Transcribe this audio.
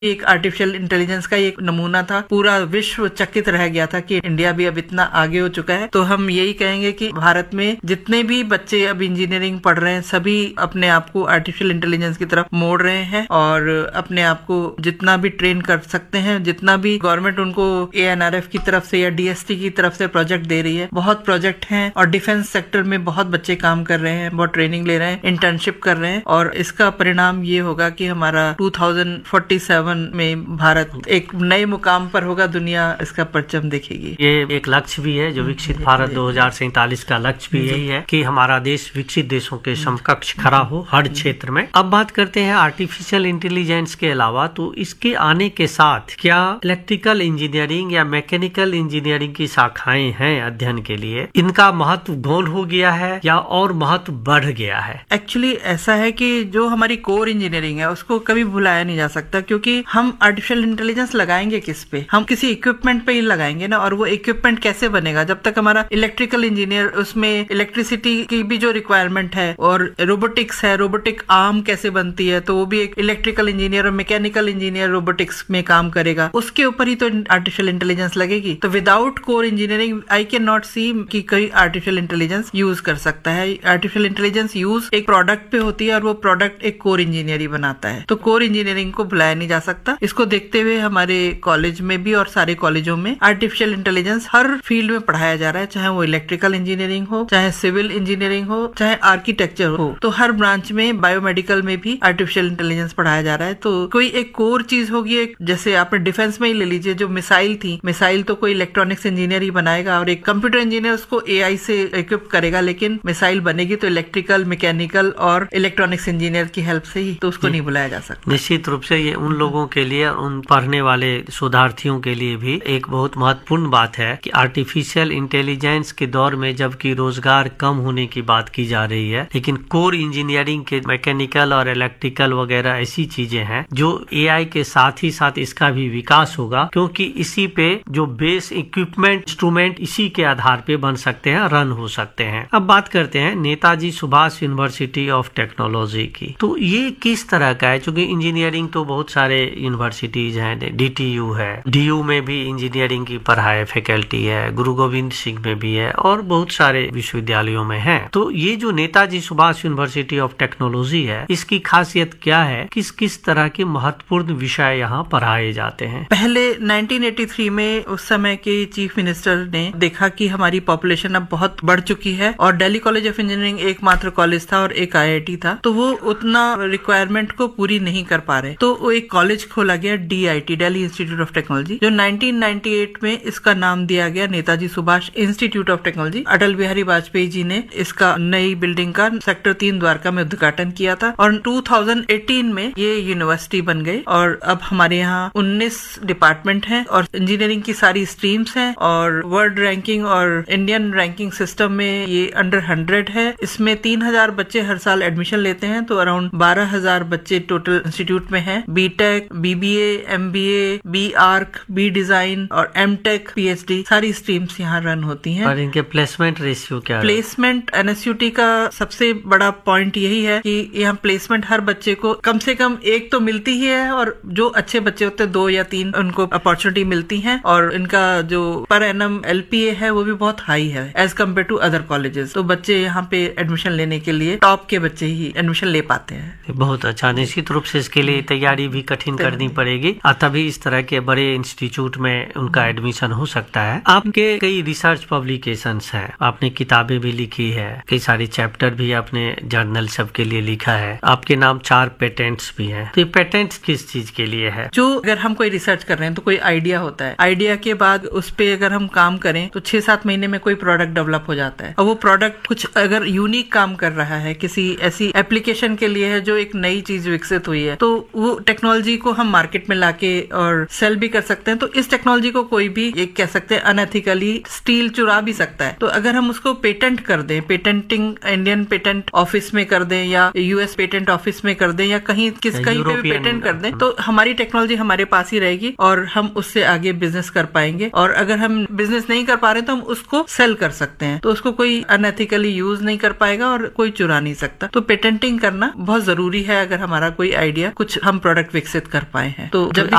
एक artificial intelligence का एक नमूना था। पूरा विश्व चकित रह गया था कि इंडिया भी अब इतना आगे हो चुका है। तो हम यही कहेंगे कि भारत में जितने भी बच्चे अब इंजीनियरिंग पढ़ रहे हैं सभी अपने आप को आर्टिफिशियल इंटेलिजेंस की तरफ मोड़ रहे हैं और अपने आप को जितना भी ट्रेन कर सकते हैं, जितना भी गवर्नमेंट उनको ANRF की तरफ से या DST की तरफ से प्रोजेक्ट दे रही है, बहुत प्रोजेक्ट हैं और डिफेंस सेक्टर में बहुत बच्चे काम कर रहे हैं, बहुत ट्रेनिंग ले रहे हैं, इंटर्नशिप कर रहे हैं और इसका परिणाम ये होगा कि हमारा 2047 में भारत एक नए मुकाम पर होगा, दुनिया इसका परचम देखेगी। ये एक लक्ष्य भी है जो विकसित भारत 2047 का लक्ष्य भी यही है कि हमारा देश विकसित देशों के समकक्ष खड़ा हो हर क्षेत्र में। अब बात करते हैं आर्टिफिशियल इंटेलिजेंस के अलावा, तो इसके आने के साथ क्या इलेक्ट्रिकल इंजीनियरिंग या मैकेनिकल इंजीनियरिंग की शाखाएं हैं अध्ययन के लिए, इनका महत्व गौण हो गया है या और महत्व बढ़ गया है? एक्चुअली ऐसा है कि जो हमारी कोर इंजीनियरिंग है उसको कभी भुलाया नहीं जा सकता, क्योंकि हम आर्टिफिशियल इंटेलिजेंस लगाएंगे किस पे? हम किसी इक्विपमेंट पे ही लगाएंगे ना। और वो इक्विपमेंट कैसे बनेगा? जब तक हमारा इलेक्ट्रिकल इंजीनियर उसमें इलेक्ट्रिसिटी की भी जो रिक्वायरमेंट है और रोबोटिक्स है, रोबोटिक आर्म कैसे बनती है, तो वो भी एक इलेक्ट्रिकल इंजीनियर और मैकेनिकल इंजीनियर रोबोटिक्स में काम करेगा, उसके ऊपर ही तो आर्टिफिशियल इंटेलिजेंस लगेगी। तो without core engineering I can not सी कि कोई आर्टिफिशियल इंटेलिजेंस यूज कर सकता है। आर्टिफिशियल इंटेलिजेंस यूज एक प्रोडक्ट पे होती है और वो प्रोडक्ट एक कोर इंजीनियर ही बनाता है। तो कोर इंजीनियरिंग को भुलाया नहीं जा सकता। इसको देखते हुए हमारे कॉलेज में भी और सारे कॉलेजों में आर्टिफिशियल इंटेलिजेंस हर फील्ड में पढ़ाया जा रहा है, चाहे वो इलेक्ट्रिकल इंजीनियरिंग हो, चाहे सिविल इंजीनियरिंग हो, चाहे आर्किटेक्चर हो। तो हर ब्रांच में, बायोमेडिकल में भी आर्टिफिशियल इंटेलिजेंस पढ़ाया जा रहा है। तो कोई एक कोर चीज होगी, एक जैसे आपने डिफेंस में ही ले लीजिए, जो मिसाइल थी, मिसाइल तो कोई इलेक्ट्रॉनिक्स इंजीनियर ही बनाएगा और एक कंप्यूटर इंजीनियर उसको AI से इक्विप करेगा, लेकिन मिसाइल बनेगी तो इलेक्ट्रिकल, मैकेनिकल और इलेक्ट्रॉनिक्स इंजीनियर की हेल्प से ही, तो उसको नहीं बुलाया जा सकता। निश्चित रूप से ये उन लोगों के लिए, उन पढ़ने वाले शोधार्थियों के लिए भी एक बहुत महत्वपूर्ण बात है कि आर्टिफिशियल इंटेलिजेंस के दौर में जबकि रोजगार कम होने की बात की जा रही है, लेकिन कोर इंजीनियरिंग के मैकेनिकल और इलेक्ट्रिकल वगैरह ऐसी चीजें हैं जो AI के साथ ही साथ इसका भी विकास होगा, क्योंकि इसी पे जो बेस इक्विपमेंट, इंस्ट्रूमेंट इसी के आधार पे बन सकते हैं, रन हो सकते हैं। अब बात करते हैं Netaji Subhash university of technology की। तो ये किस तरह का है? क्योंकि इंजीनियरिंग तो बहुत सारे यूनिवर्सिटीज हैं, DTU है, DU में भी इंजीनियरिंग की पढ़ाई फैकल्टी है, गुरु गोविंद सिंह में भी है और बहुत सारे विश्वविद्यालयों में है। तो ये जो Netaji Subhash university of technology है, इसकी खासियत क्या है? किस किस तरह के महत्वपूर्ण विषय यहाँ पढ़ाए जाते हैं? पहले 1983 में उस समय के चीफ मिनिस्टर ने देखा कि हमारी पॉपुलेशन अब बहुत बढ़ चुकी है और दिल्ली कॉलेज ऑफ इंजीनियरिंग एकमात्र कॉलेज था और एक IIT था, तो वो उतना रिक्वायरमेंट को पूरी नहीं कर पा रहे। तो वो एक कॉलेज खोला गया, DIT, Delhi institute of technology, जो 1998 में इसका नाम दिया गया Netaji Subhash institute of technology. Atal Bihari Vajpayee ji ने इसका नई बिल्डिंग का सेक्टर 3 द्वारका में उद्घाटन किया था और 2018 में ये यूनिवर्सिटी बन गई और अब हमारे यहाँ 19 डिपार्टमेंट हैं और इंजीनियरिंग की सारी स्ट्रीम्स हैं और वर्ल्ड रैंकिंग और इंडियन रैंकिंग सिस्टम में ये अंडर 100 है। इसमें 3000 बच्चे हर साल एडमिशन लेते हैं, तो अराउंड 12,000 बच्चे टोटल इंस्टीट्यूट में हैं। BTech, BBA, MBA, B.Arch, B design और M.Tech, PhD सारी स्ट्रीम्स यहाँ रन होती हैं। और इनके प्लेसमेंट रेशियो क्या है? प्लेसमेंट NSUT का सबसे बड़ा पॉइंट यही है कि यहाँ प्लेसमेंट हर बच्चे को कम से कम एक तो मिलती ही है और जो अच्छे बच्चे होते हैं 2 या 3 उनको अपॉर्चुनिटी मिलती है और इनका जो पर एनम LPA है वो भी बहुत हाई है as compare to other colleges. तो बच्चे यहाँ पे एडमिशन लेने के लिए टॉप के बच्चे ही एडमिशन ले पाते हैं। बहुत अच्छा। निश्चित रूप से इसके लिए तैयारी भी कठिन करनी पड़ेगी, तभी इस तरह के बड़े इंस्टीट्यूट में उनका एडमिशन हो सकता है। आपके कई रिसर्च पब्लिकेशंस हैं, आपने किताबें भी लिखी है, कई सारे चैप्टर भी आपने जर्नल सब के लिए लिखा है, आपके नाम 4 पेटेंट्स भी हैं। तो ये पेटेंट्स किस चीज के लिए है? जो अगर हम कोई रिसर्च कर रहे हैं तो कोई आइडिया होता है, आइडिया के बाद उस पे अगर हम काम करें तो 6-7 महीने में कोई प्रोडक्ट डेवलप हो जाता है और वो प्रोडक्ट कुछ अगर यूनिक काम कर रहा है, किसी ऐसी एप्लीकेशन के लिए है जो एक नई चीज विकसित हुई है, तो वो टेक्नोलॉजी को हम मार्केट में लाके और सेल भी कर सकते हैं। तो इस टेक्नोलॉजी को कोई भी एक कह सकते हैं अनएथिकली स्टील चुरा भी सकता है। तो अगर हम उसको पेटेंट कर दें, पेटेंटिंग इंडियन पेटेंट ऑफिस में कर दें या US पेटेंट ऑफिस में कर दें या कहीं पे भी पेटेंट कर दें, तो हमारी टेक्नोलॉजी हमारे पास ही रहेगी और हम उससे आगे बिजनेस कर पाएंगे। और अगर हम बिजनेस नहीं कर पा रहे तो हम उसको सेल कर सकते हैं, तो उसको कोई अनएथिकली यूज नहीं कर पाएगा और कोई चुरा नहीं सकता। तो पेटेंटिंग करना बहुत जरूरी है अगर हमारा कोई आइडिया, कुछ हम प्रोडक्ट विकसित कर पाए हैं। तो जब